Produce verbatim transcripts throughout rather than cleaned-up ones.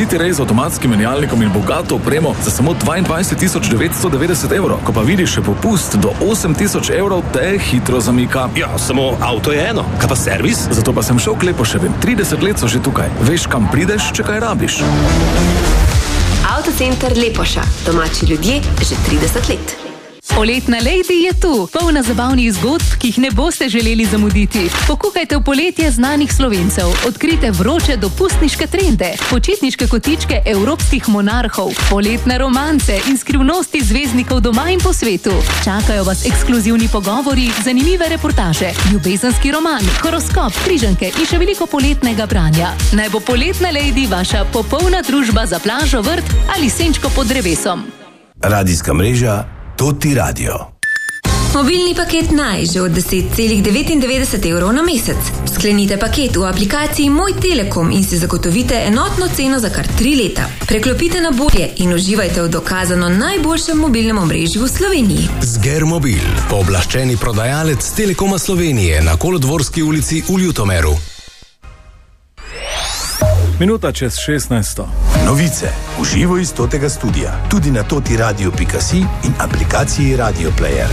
City Ray z avtomatskim menjalnikom in bogato opremo za samo dvaindvajset tisoč devetsto devetdeset evrov. Ko pa vidiš še popust do osem tisoč evrov, te hitro zamika. Ja, samo avto je eno, kaj pa servis? Zato pa sem šel k Lepoševim. trideset let so že tukaj. Veš, kam prideš, če kaj rabiš. Avtocenter Lepoša. Domači ljudje že trideset let. Poletna Lady je tu, polna zabavnih zgodb, ki jih ne boste želeli zamuditi. Pokukajte v poletje znanih Slovencev, odkrite vroče dopustniške trende, počitniške kotičke evropskih monarhov, poletne romance in skrivnosti zvezdnikov doma in po svetu. Čakajo vas ekskluzivni pogovori, zanimive reportaže, ljubezenski roman, horoskop, križanke in še veliko poletnega branja. Naj bo Poletna Lady vaša popolna družba za plažo, vrt ali senčko pod drevesom. Radijska mreža Toti Radio. Mobilni paket Naj že od deset celih devetindevetdeset evrov na mesec. Sklenite paket v aplikaciji Moj Telekom in si zagotovite enotno ceno za kar tri leta. Preklopite na bolje in uživajte v dokazano najboljšem mobilnem omrežju v Sloveniji. Zgermobil, pooblaščeni prodajalec Telekoma Slovenije na Kolodvorski ulici v Ljutomeru. Minuta čez šestnajsto. Novice v živo iz Totega studija, tudi na totiradio pika si in aplikaciji Radio Player.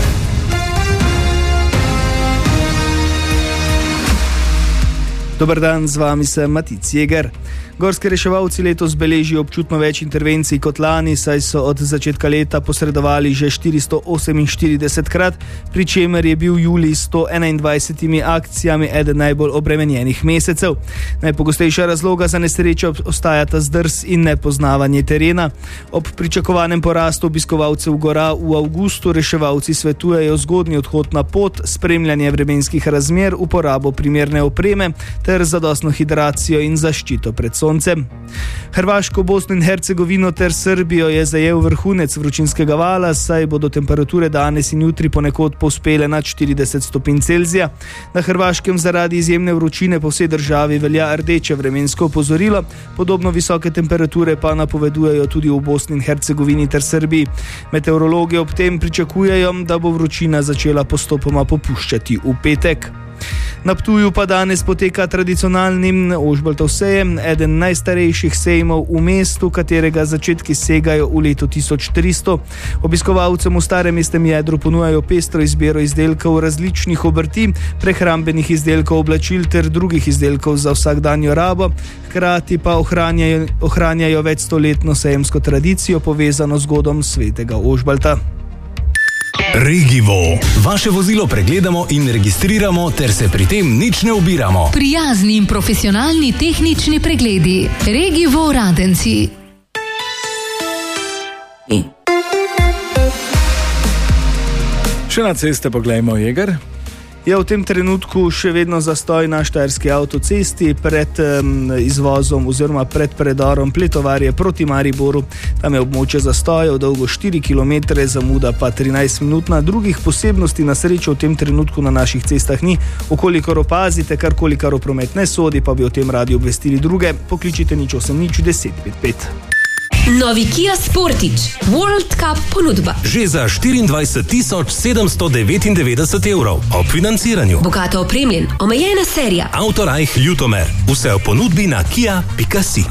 Dober dan, z vami sem Matic Jeger. Gorski reševalci letos beležijo občutno več intervencij kot lani, saj so od začetka leta posredovali že štiristo oseminštiridesetkrat, pri čemer je bil julij s sto enaindvajsetimi akcijami eden najbolj obremenjenih mesecev. Najpogostejša razloga za nesrečo ostajata zdrs in nepoznavanje terena. Ob pričakovanem porastu obiskovalcev gora v avgustu reševalci svetujejo zgodnji odhod na pot, spremljanje vremenskih razmer, uporabo primerne opreme ter zadostno hidracijo in zaščito pred soncem. Hrvaško, Bosno in Hercegovino ter Srbijo je zajel vrhunec vročinskega vala, saj bodo temperature danes in jutri ponekod povzpele nad štirideset stopinj Celzija. Na Hrvaškem zaradi izjemne vročine po vsej državi velja rdeče vremensko opozorilo, podobno visoke temperature pa napovedujejo tudi v Bosni in Hercegovini ter Srbiji. Meteorologi ob tem pričakujejo, da bo vročina začela postopoma popuščati v petek. Na Ptuju pa danes poteka tradicionalni Ožbaltov sejem, eden najstarejših sejmov v mestu, katerega začetki segajo v leto tisoč tristo. Obiskovalcem v starem mestnem jedru ponujajo pestro izbiro izdelkov različnih obrti, prehrambenih izdelkov, oblačil ter drugih izdelkov za vsakdanjo rabo, hkrati pa ohranjajo, ohranjajo večstoletno sejemsko tradicijo povezano z godom svetega Ožbalta. Regivo. Vaše vozilo pregledamo in registriramo ter se pri tem nič ne ubiramo. Prijazni in profesionalni tehnični pregledi. Regivo Radenci. Še na ceste poglejmo, Jeger. Je v tem trenutku še vedno zastoj na štajerski avtocesti pred um, izvozom oziroma pred predorom Pletovarje proti Mariboru. Tam je območje zastojev dolgo štiri kilometre, zamuda pa trinajst minut. Na drugih posebnosti na srečo v tem trenutku na naših cestah ni. Okolikor opazite karkoli, kar v promet ne sodi, pa bi o tem radi obvestili druge, pokličite nič osem nič deset pet pet. Novi Kia Sportage World Cup ponudba. Že za štiriindvajset tisoč sedemsto devetindevetdeset evrov ob financiranju. Bogato opremljen, omejena serija. Autorajh Ljutomer. Vse v ponudbi na kia pika si.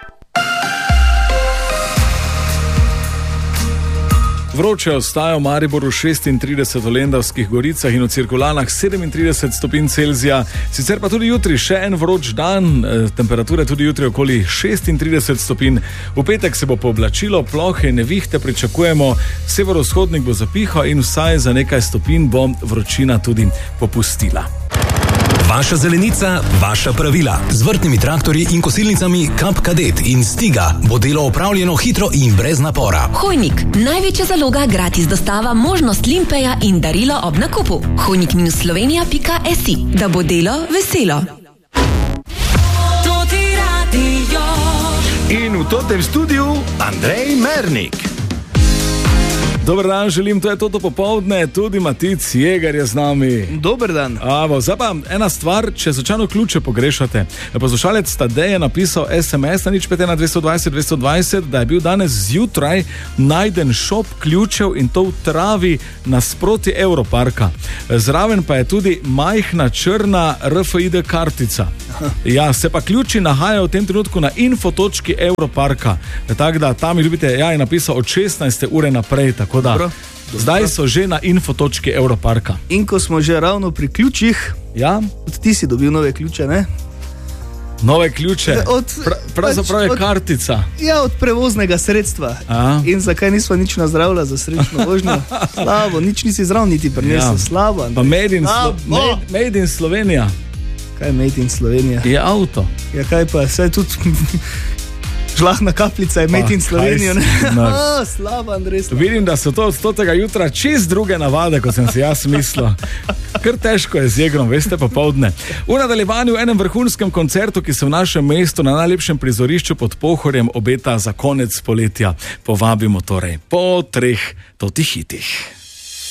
Vroče ostaja v Mariboru šestintrideset, v Lendavskih goricah in v Cirkulanah sedemintrideset stopinj Celzija. Sicer pa tudi jutri še en vroč dan, temperature tudi jutri okoli šestintrideset stopinj. V petek se bo pooblačilo, plohe in nevihte pričakujemo, severovzhodnik bo zapihal in vsaj za nekaj stopinj bo vročina tudi popustila. Vaša zelenica, vaša pravila. Z vrtnimi traktorji in kosilnicami Kap Kadet in Stiga bo delo opravljeno hitro in brez napora. Hojnik, največja zaloga, gratis dostava, možnost limpeja in darilo ob nakupu. hojnik slovenija pika si, da bo delo veselo. In v totem studiu Andrej Mernik. Dober dan, želim, to je toto popoldne, tudi Matic Jeger je z nami. Dober dan. Avo, zdaj pa ena stvar, če slučajno ključe pogrešate. Poslušalec Tadej je napisal es em es na nič pet ena dvesto dvajset dvesto dvajset, da je bil danes zjutraj najden šop ključev in to v travi nasproti Europarka. Zraven pa je tudi majhna črna er ef i de kartica. Ja, se pa ključi nahajajo v tem trenutku na info točki Europarka. Tako da tam ljubite, ja, je napisal od šestnajste ure naprej, tako da dobro, dobro. Zdaj so že na info točki Europarka. In ko smo že ravno pri ključih, ja? Ti si dobil nove ključe, ne? Nove ključe, od, pra, pravzaprav je od, kartica. Ja, od prevoznega sredstva. A? In zakaj nismo nič nazdravila za srečno vožnjo? Slabo, nič nisi zraven niti prinesel, ja. Slabo. Pa made in, Slo made, made in Slovenija. Kaj je made in Slovenija? Je avto. Ja, kaj pa, saj tudi žlahna kapljica je made in Slovenijo, ne? A, slabo, Andrej. Vidim, da so to od stotega jutra čist druge navade, kot sem si jaz mislil. Kar težko je z Jegrom, veste, popoldne. V nadaljevanju v enem vrhunskem koncertu, ki se v našem mestu na najlepšem prizorišču pod Pohorjem obeta za konec poletja. Povabimo torej po treh totih hitih.